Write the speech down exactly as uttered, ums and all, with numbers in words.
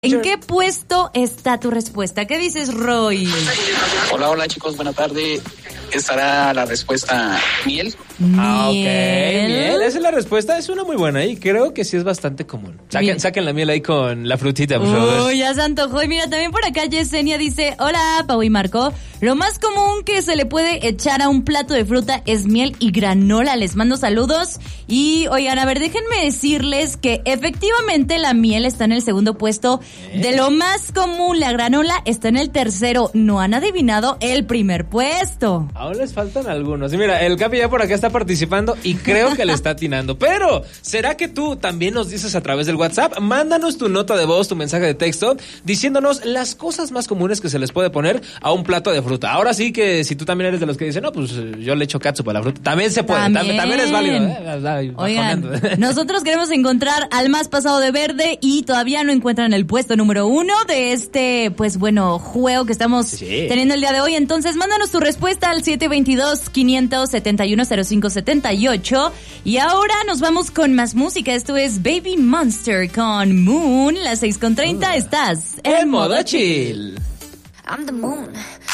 ¿En qué puesto está tu respuesta? ¿Qué dices, Roy? Hola, hola chicos, buena tarde. ¿Estará la respuesta miel? Ah, ok, miel. Esa es la respuesta, es una muy buena y creo que sí es bastante común. Saquen, saquen la miel ahí con la frutita, por favor. Uy, ya se antojó. Y mira, también por acá Yesenia dice, hola, Pau y Marco. Lo más común que se le puede echar a un plato de fruta es miel y granola. Les mando saludos. Y oigan, a ver, déjenme decirles que efectivamente la miel está en el segundo puesto. ¿Eh? De lo más común, la granola está en el tercero. No han adivinado el primer puesto. Aún les faltan algunos. Y mira, el Capi ya por acá está participando y creo que le está atinando. Pero, ¿será que tú también nos dices a través del WhatsApp? Mándanos tu nota de voz, tu mensaje de texto, diciéndonos las cosas más comunes que se les puede poner a un plato de fruta. Ahora sí que si tú también eres de los que dicen, no, pues yo le echo catsup a la fruta. También se puede, también, también es válido. ¿eh? Oigan, nosotros queremos encontrar al más pasado de verde y todavía no encuentran el puesto número uno de este, pues bueno, juego que estamos sí. teniendo el día de hoy. Entonces, mándanos tu respuesta al siete dos dos, cinco siete uno, cero cinco siete ocho. Y ahora nos vamos con más música. Esto es Baby Monster con Moon. Las seis con treinta, estás en modo chill. I'm the moon.